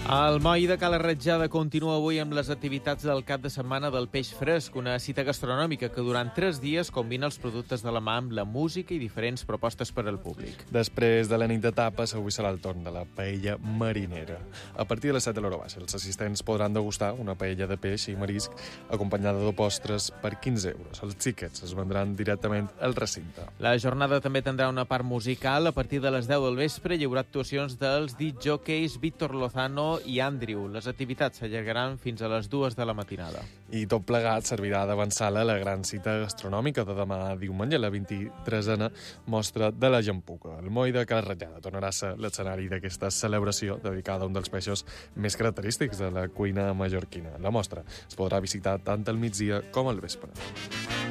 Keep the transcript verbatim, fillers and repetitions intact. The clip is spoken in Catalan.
El Moll de Cala Ratjada continua avui amb les activitats del cap de setmana del peix fresc, una cita gastronòmica que durant tres dies combina els productes de la mà amb la música i diferents propostes per al públic. Després de la nit de tapes, avui serà el torn de la paella marinera. A partir de les set de l'hora baixa, els assistents podran degustar una paella de peix i marisc acompanyada de postres per quinze euros. Els xiquets es vendran directament al recinte. La jornada també tindrà una part musical. A partir de les deu del vespre hi haurà actuacions dels disc jockeys Víctor Lozano i Andrew. Les activitats s'allargaran fins a les dues de la matinada. I tot plegat servirà d'avançala a la gran cita gastronòmica de demà diumenge, la vint-i-tresena mostra de la Jampuca. El Moll de Cala Ratjada tornarà a ser l'escenari d'aquesta celebració dedicada a un dels peixos més característics de la cuina mallorquina. La mostra es podrà visitar tant al migdia com al vespre.